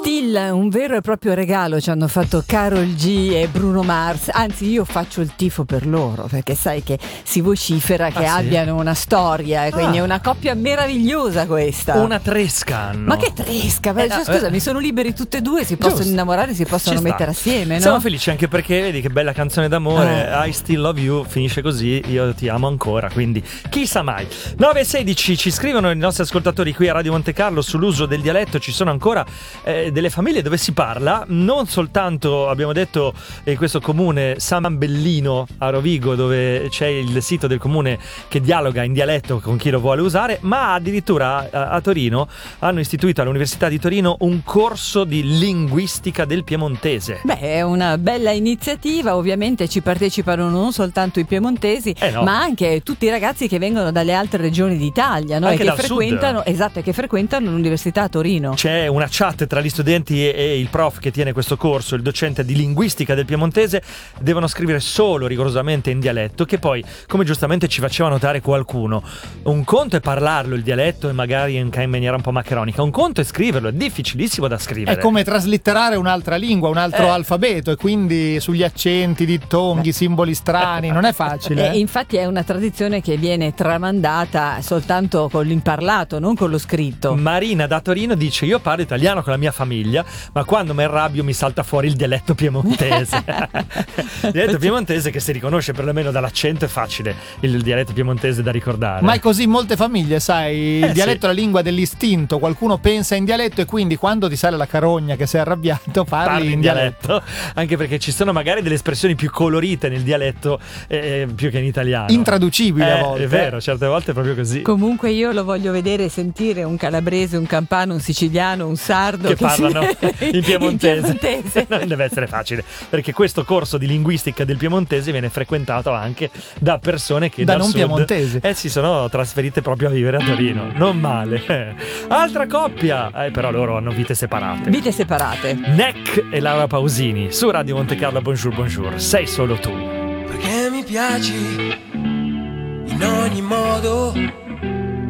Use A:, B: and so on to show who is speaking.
A: Still, un vero e proprio regalo ci hanno fatto Karol G e Bruno Mars. Anzi, io faccio il tifo per loro, perché sai che si vocifera che abbiano una storia, e quindi è una coppia meravigliosa questa.
B: Una tresca hanno.
A: Ma che tresca? Scusami, sono liberi tutte e due, si possono innamorare, si possono mettere assieme, no?
B: Siamo felici anche perché vedi che bella canzone d'amore, I Still Love You, finisce così, io ti amo ancora, quindi chissà mai. 9:16 ci scrivono i nostri ascoltatori qui a Radio Monte Carlo sull'uso del dialetto. Ci sono ancora delle famiglie dove si parla, non soltanto, abbiamo detto, in questo comune San Bellino a Rovigo, dove c'è il sito del comune che dialoga in dialetto con chi lo vuole usare, ma addirittura a Torino hanno istituito all'Università di Torino un corso di linguistica del piemontese.
A: Beh, è una bella iniziativa, ovviamente ci partecipano non soltanto i piemontesi, ma anche tutti i ragazzi che vengono dalle altre regioni d'Italia, no?
B: Anche
A: e che
B: dal
A: frequentano,
B: sud.
A: esatto, e che frequentano l'Università a Torino.
B: C'è una chat tra gli studenti e il prof che tiene questo corso, il docente di linguistica del piemontese. Devono scrivere solo rigorosamente in dialetto, che poi, come giustamente ci faceva notare qualcuno, un conto è parlarlo il dialetto e magari in maniera un po' maccheronica, un conto è scriverlo, è difficilissimo da scrivere.
C: È come traslitterare un'altra lingua, un altro alfabeto, e quindi sugli accenti, dittonghi, simboli strani, non è facile.
A: Infatti è una tradizione che viene tramandata soltanto con l'imparlato, non con lo scritto.
B: Marina da Torino dice: io parlo italiano con la mia famiglia, ma quando mi arrabbio mi salta fuori il dialetto piemontese. Il dialetto piemontese che si riconosce perlomeno dall'accento, è facile il dialetto piemontese da ricordare.
C: Ma è così in molte famiglie, sai, il dialetto è la lingua dell'istinto, qualcuno pensa in dialetto e quindi quando ti sale la carogna che sei arrabbiato parli in dialetto.
B: Anche perché ci sono magari delle espressioni più colorite nel dialetto più che in italiano.
C: Intraducibili a volte.
B: È vero, certe volte è proprio così.
A: Comunque io lo voglio vedere e sentire un calabrese, un campano, un siciliano, un sardo
B: che parlano in piemontese. Non deve essere facile, perché questo corso di linguistica del piemontese viene frequentato anche da persone che
C: da
B: dal
C: non
B: sud
C: piemontesi
B: si sono trasferite proprio a vivere a Torino. Non male. Altra coppia, però loro hanno vite separate. Neck e Laura Pausini su Radio Monte Carlo. Bonjour, bonjour. Sei solo tu.
D: Perché mi piaci in ogni modo,